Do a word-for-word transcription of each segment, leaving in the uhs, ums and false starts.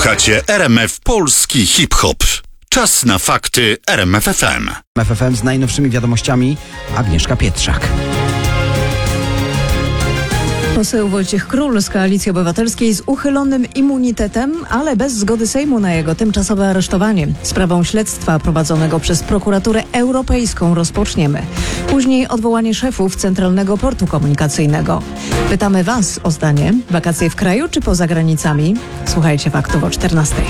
Słuchacie R M F Polski Hip-Hop. Czas na fakty R M F F M. R M F F M z najnowszymi wiadomościami Agnieszka Pietrzak. Poseł Wojciech Król z Koalicji Obywatelskiej z uchylonym immunitetem, ale bez zgody Sejmu na jego tymczasowe aresztowanie. Sprawą śledztwa prowadzonego przez Prokuraturę Europejską rozpoczniemy. Później odwołanie szefów Centralnego Portu Komunikacyjnego. Pytamy Was o zdanie. Wakacje w kraju czy poza granicami? Słuchajcie faktów o czternastej.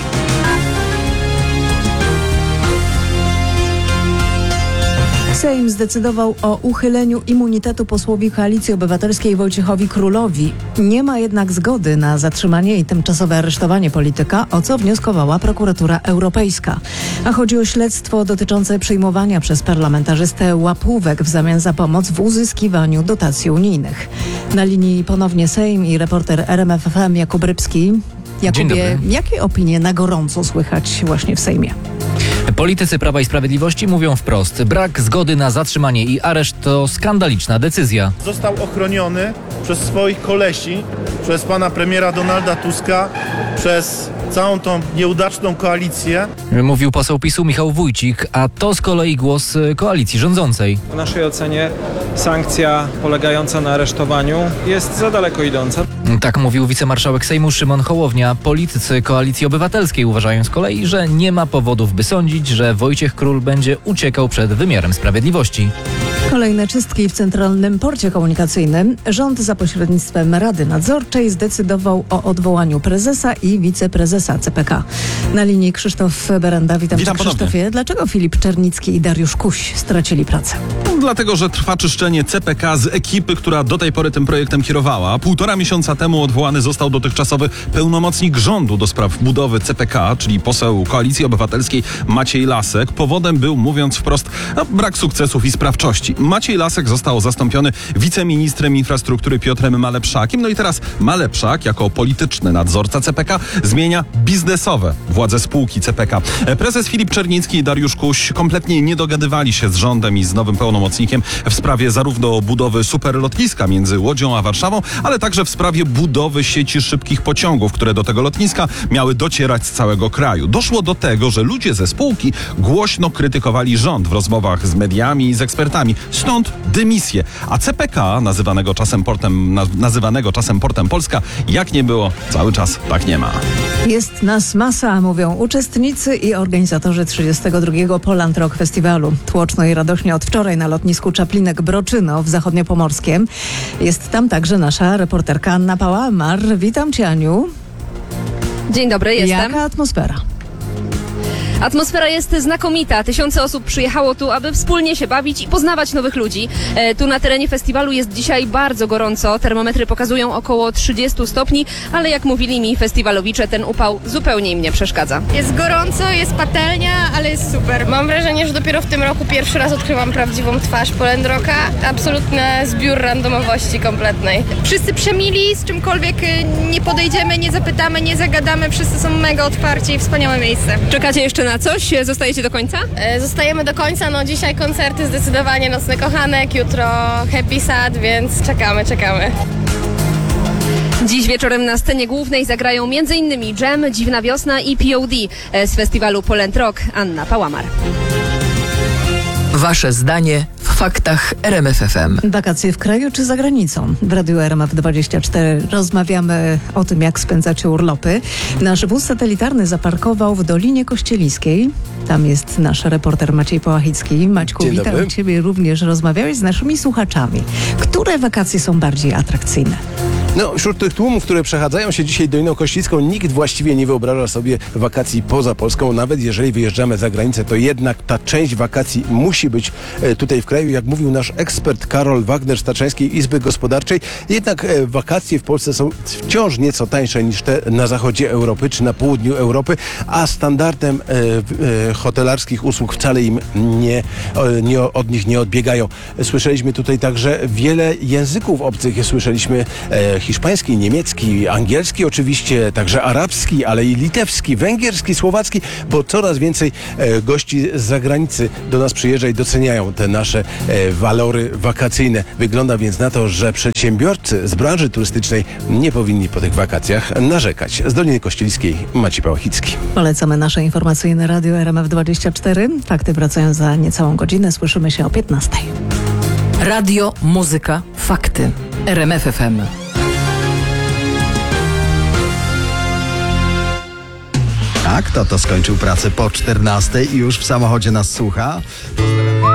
Sejm zdecydował o uchyleniu immunitetu posłowi Koalicji Obywatelskiej Wojciechowi Królowi. Nie ma jednak zgody na zatrzymanie i tymczasowe aresztowanie polityka, o co wnioskowała Prokuratura Europejska. A chodzi o śledztwo dotyczące przyjmowania przez parlamentarzystę łapówek w zamian za pomoc w uzyskiwaniu dotacji unijnych. Na linii ponownie Sejm i reporter R M F F M Jakub Rybski. Jakubie, jakie opinie na gorąco słychać właśnie w Sejmie? Politycy Prawa i Sprawiedliwości mówią wprost: brak zgody na zatrzymanie i areszt to skandaliczna decyzja. Został ochroniony przez swoich kolesi, przez pana premiera Donalda Tuska, przez całą tą nieudaczną koalicję. Mówił poseł PiSu Michał Wójcik, a to z kolei głos koalicji rządzącej. W naszej ocenie sankcja polegająca na aresztowaniu jest za daleko idąca. Tak mówił wicemarszałek Sejmu Szymon Hołownia. Politycy Koalicji Obywatelskiej uważają z kolei, że nie ma powodów, by sądzić, że Wojciech Król będzie uciekał przed wymiarem sprawiedliwości. Kolejne czystki w Centralnym Porcie Komunikacyjnym. Rząd za pośrednictwem Rady Nadzorczej zdecydował o odwołaniu prezesa i wiceprezesa C P K. Na linii Krzysztof Berenda. Witam, Witam cię, Krzysztofie. ponownie. Dlaczego Filip Czernicki i Dariusz Kuś stracili pracę? Dlatego, że trwa czyszczenie C P K z ekipy, która do tej pory tym projektem kierowała. Półtora miesiąca temu odwołany został dotychczasowy pełnomocnik rządu do spraw budowy C P K, czyli poseł Koalicji Obywatelskiej Maciej Lasek. Powodem był, mówiąc wprost, no, brak sukcesów i sprawczości. Maciej Lasek został zastąpiony wiceministrem infrastruktury Piotrem Malepszakiem. No i teraz Malepszak, jako polityczny nadzorca C P K, zmienia biznesowe władze spółki C P K. Prezes Filip Czernicki i Dariusz Kuś kompletnie nie dogadywali się z rządem i z nowym pełnomocnikiem w sprawie zarówno budowy superlotniska między Łodzią a Warszawą, ale także w sprawie budowy sieci szybkich pociągów, które do tego lotniska miały docierać z całego kraju. Doszło do tego, że ludzie ze spółki głośno krytykowali rząd w rozmowach z mediami i z ekspertami. Stąd dymisję. A C P K, nazywanego czasem portem, nazywanego czasem Portem Polska, jak nie było, cały czas tak nie ma. Jest nas masa, mówią uczestnicy i organizatorzy trzydziestego drugiego Poland Rock Festiwalu. Tłoczno i radośnie od wczoraj na lotnisku Czaplinek-Broczyno w Zachodniopomorskiem. Jest tam także nasza reporterka Anna Pałamar. Witam cię, Aniu. Dzień dobry, jestem. Jaka atmosfera? Atmosfera jest znakomita. Tysiące osób przyjechało tu, aby wspólnie się bawić i poznawać nowych ludzi. E, tu na terenie festiwalu jest dzisiaj bardzo gorąco. Termometry pokazują około trzydzieści stopni, ale jak mówili mi festiwalowicze, ten upał zupełnie im nie przeszkadza. Jest gorąco, jest patelnia, ale jest super. Mam wrażenie, że dopiero w tym roku pierwszy raz odkrywam prawdziwą twarz Poland Rocka. Absolutny zbiór randomowości kompletnej. Wszyscy przemili, z czymkolwiek nie podejdziemy, nie zapytamy, nie zagadamy. Wszyscy są mega otwarci i wspaniałe miejsce. Czekacie jeszcze na coś? Zostajecie do końca? E, Zostajemy do końca, no dzisiaj koncerty zdecydowanie, Nocny Kochanek, jutro Happy Sad, więc czekamy, czekamy. Dziś wieczorem na scenie głównej zagrają m.in. Dżem, Dziwna Wiosna i P O D z festiwalu Poland Rock. Anna Pałamar. Wasze zdanie w faktach R M F F M. Wakacje w kraju czy za granicą? W Radiu R M F dwadzieścia cztery rozmawiamy o tym, jak spędzacie urlopy. Nasz wóz satelitarny zaparkował w Dolinie Kościeliskiej. Tam jest nasz reporter Maciej Połachicki. Maćku, Dzień witam dobry. ciebie również. Rozmawiałeś z naszymi słuchaczami. Które wakacje są bardziej atrakcyjne? No, wśród tych tłumów, które przechadzają się dzisiaj Doliną Kościelską, nikt właściwie nie wyobraża sobie wakacji poza Polską. Nawet jeżeli wyjeżdżamy za granicę, to jednak ta część wakacji musi być e, tutaj w kraju. Jak mówił nasz ekspert Karol Wagner z Tatrzańskiej Izby Gospodarczej, jednak e, wakacje w Polsce są wciąż nieco tańsze niż te na zachodzie Europy czy na południu Europy, a standardem e, e, hotelarskich usług wcale im nie, e, nie od nich nie odbiegają. Słyszeliśmy tutaj także wiele języków obcych. Słyszeliśmy e, hiszpański, niemiecki, angielski oczywiście, także arabski, ale i litewski, węgierski, słowacki, bo coraz więcej e, gości z zagranicy do nas przyjeżdża i doceniają te nasze e, walory wakacyjne. Wygląda więc na to, że przedsiębiorcy z branży turystycznej nie powinni po tych wakacjach narzekać. Z Doliny Kościelskiej Maciej Pałachicki. Polecamy nasze informacyjne radio R M F dwadzieścia cztery. Fakty wracają za niecałą godzinę. Słyszymy się o piętnastej. Radio, muzyka, fakty. R M F F M. A kto to skończył pracę po czternastej i już w samochodzie nas słucha? Pozdrawiam